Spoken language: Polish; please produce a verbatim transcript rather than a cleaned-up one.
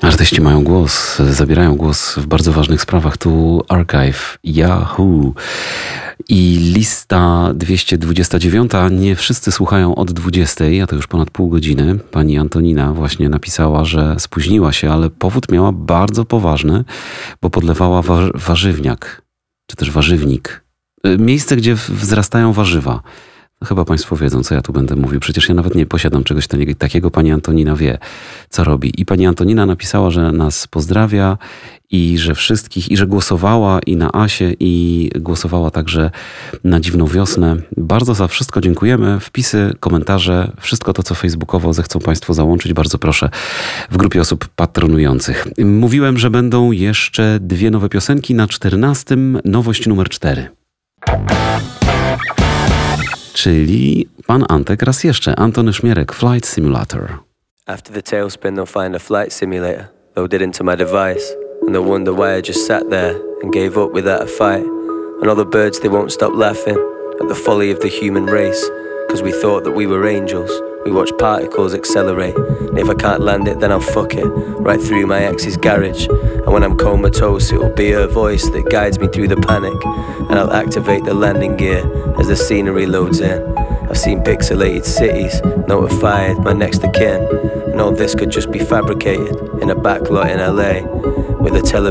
Artyści mają głos, zabierają głos w bardzo ważnych sprawach. Tu Archive, Yahoo i lista dwieście dwadzieścia dziewięć. Nie wszyscy słuchają od dwudziestej, a to już ponad pół godziny. Pani Antonina właśnie napisała, że spóźniła się, ale powód miała bardzo poważny, bo podlewała wa- warzywniak, czy też warzywnik. Miejsce, gdzie wzrastają warzywa. Chyba Państwo wiedzą, co ja tu będę mówił. Przecież ja nawet nie posiadam czegoś takiego. Pani Antonina wie, co robi. I pani Antonina napisała, że nas pozdrawia i że wszystkich, i że głosowała i na Asię, i głosowała także na Dziwną Wiosnę. Bardzo za wszystko dziękujemy. Wpisy, komentarze, wszystko to, co facebookowo zechcą Państwo załączyć, bardzo proszę, w grupie osób patronujących. Mówiłem, że będą jeszcze dwie nowe piosenki. Na czternastym nowość numer cztery. Czyli pan Antek raz jeszcze. Antony Szmierek, Flight Simulator. After the tailspin, they'll find a flight simulator loaded into my device, and they'll wonder why I just sat there and gave up without a fight. And all the birds, they won't stop laughing at the folly of the human race, cause we thought that we were angels. We watch particles accelerate, and if I can't land it, then I'll fuck it right through my ex's garage. And when I'm comatose, it'll be her voice that guides me through the panic, and I'll activate the landing gear as the scenery loads in. I've seen pixelated cities, notified my next of kin, and all this could just be fabricated in a backlot in L A with a television